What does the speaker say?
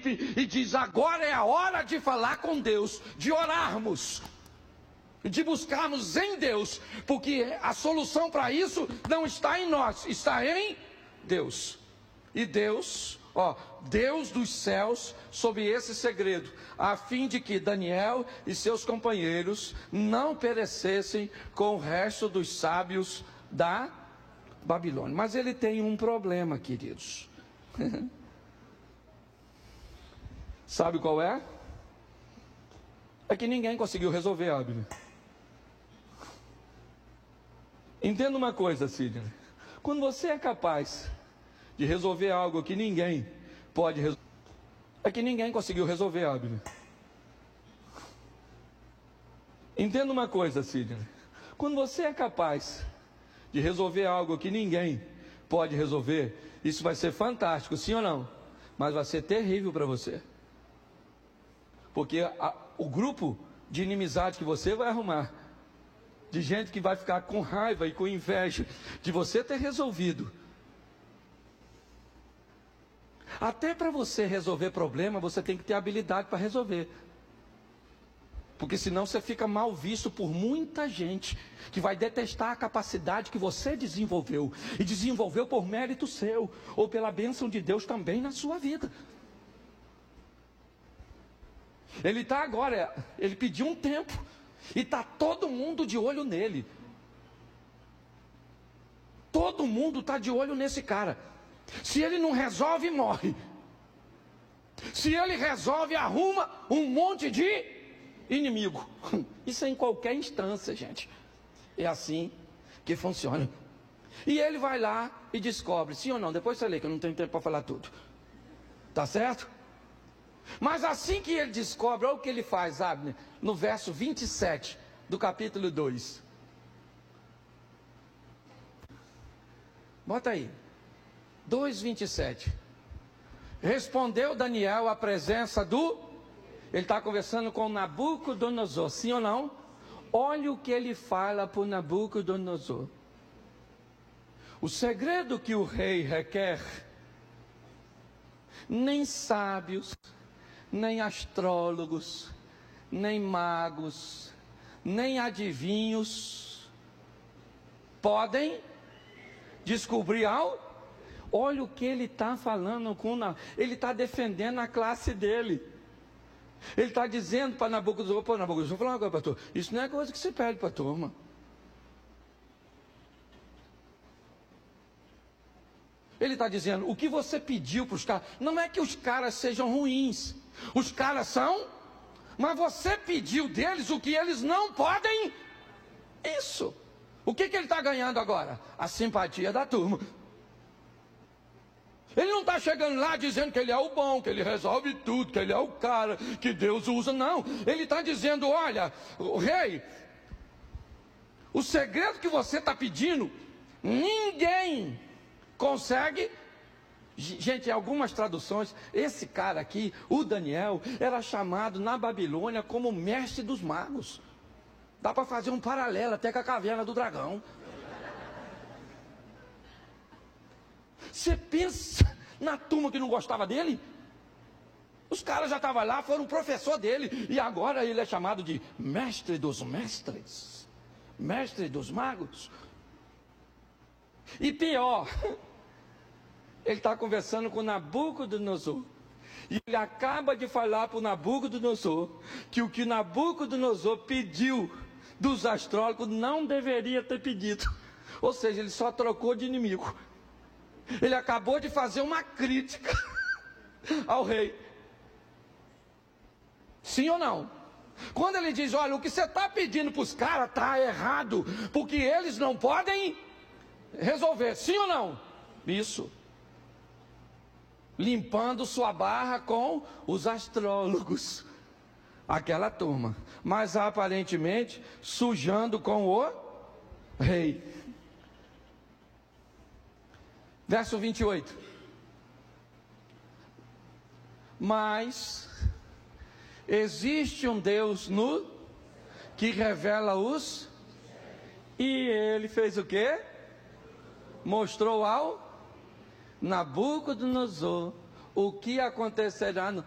Filipe e diz: agora é a hora de falar com Deus, de orarmos, de buscarmos em Deus, porque a solução para isso não está em nós, está em Deus. E Deus, Deus dos céus, soube esse segredo, a fim de que Daniel e seus companheiros não perecessem com o resto dos sábios da Babilônia. Mas ele tem um problema, queridos. Sabe qual é? É que ninguém conseguiu resolver a Bíblia. Entenda uma coisa, Sidney. Quando você é capaz de resolver algo que ninguém pode resolver, é que ninguém conseguiu resolver a Bíblia. Entenda uma coisa, Sidney. Quando você é capaz de resolver algo que ninguém pode resolver, isso vai ser fantástico, sim ou não? Mas vai ser terrível para você. Porque o grupo de inimizade que você vai arrumar, de gente que vai ficar com raiva e com inveja de você ter resolvido. Até para você resolver problema, você tem que ter habilidade para resolver. Porque senão você fica mal visto por muita gente que vai detestar a capacidade que você desenvolveu. E desenvolveu por mérito seu, ou pela bênção de Deus também na sua vida. Ele está agora, ele pediu um tempo, e está todo mundo de olho nele. Todo mundo está de olho nesse cara. Se ele não resolve, morre. Se ele resolve, arruma um monte de inimigo. Isso é em qualquer instância, gente. É assim que funciona. E ele vai lá e descobre, sim ou não? Depois você lê, que eu não tenho tempo para falar tudo. Tá certo? Mas assim que ele descobre, olha o que ele faz, Abner, no verso 27 do capítulo 2. Bota aí. 2:27. Respondeu Daniel à presença do... Ele está conversando com Nabucodonosor, sim ou não? Olha o que ele fala para o Nabucodonosor. O segredo que o rei requer, nem sábios, nem astrólogos, nem magos, nem adivinhos podem descobrir algo. Olha o que ele está falando ele está defendendo a classe dele. Ele está dizendo para Nabucodonosor: pô, Nabucodonosor, vou falar uma coisa, pastor, isso não é coisa que se pede para a turma. Ele está dizendo, o que você pediu para os caras, não é que os caras sejam ruins, os caras são, mas você pediu deles o que eles não podem. Isso. O que ele está ganhando agora? A simpatia da turma. Ele não está chegando lá dizendo que ele é o bom, que ele resolve tudo, que ele é o cara que Deus usa, não. Ele está dizendo, olha, o rei, o segredo que você está pedindo, ninguém consegue. Gente, em algumas traduções, esse cara aqui, o Daniel, era chamado na Babilônia como mestre dos magos. Dá para fazer um paralelo até com a caverna do dragão. Você pensa na turma que não gostava dele? Os caras já estavam lá, foram professor dele, e agora ele é chamado de mestre dos mestres, mestre dos magos. E pior, ele está conversando com Nabucodonosor, e ele acaba de falar para o Nabucodonosor que o que Nabucodonosor pediu dos astrólogos não deveria ter pedido. Ou seja, ele só trocou de inimigo. Ele acabou de fazer uma crítica ao rei. Sim ou não? Quando ele diz, olha, o que você está pedindo para os caras está errado, porque eles não podem resolver. Sim ou não? Isso. Limpando sua barra com os astrólogos. Aquela turma. Mas aparentemente sujando com o rei. Verso 28. Mas existe um Deus que revela os... E ele fez o quê? Mostrou ao Nabucodonosor o que acontecerá